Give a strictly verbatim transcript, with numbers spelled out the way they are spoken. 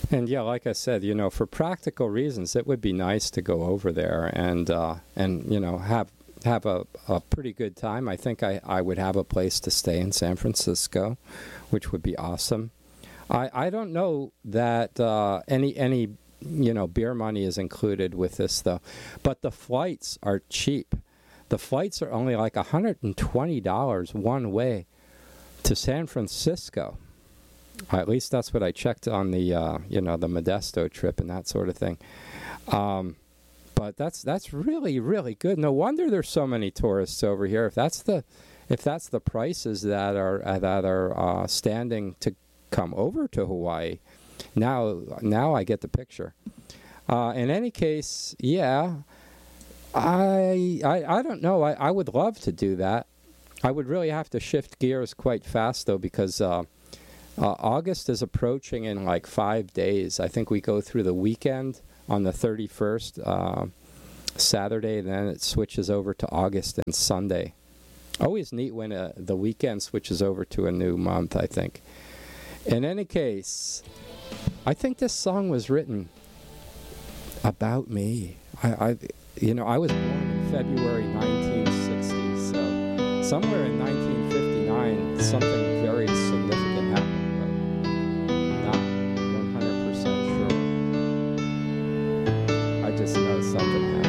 And yeah, like I said, you know, for practical reasons, it would be nice to go over there and uh, and you know have have a, a pretty good time. I think I, I would have a place to stay in San Francisco, which would be awesome. I, I don't know that uh, any any you know beer money is included with this though, but the flights are cheap. The flights are only like one hundred twenty dollars one way to San Francisco. At least that's what I checked on the uh, you know the Modesto trip and that sort of thing. Um, but that's that's really really good. No wonder there's so many tourists over here. If that's the if that's the prices that are uh, that are uh, standing to come over to Hawaii, now now I get the picture. Uh, in any case, yeah, I I, I don't know. I, I would love to do that. I would really have to shift gears quite fast though, because uh, uh, August is approaching in like five days. I think we go through the weekend on the thirty-first, uh, Saturday, then it switches over to August and Sunday. Always neat when uh, the weekend switches over to a new month, I think. In any case, I think this song was written about me. I, I you know, I was born in February nineteen sixty, so somewhere in nineteen fifty-nine, something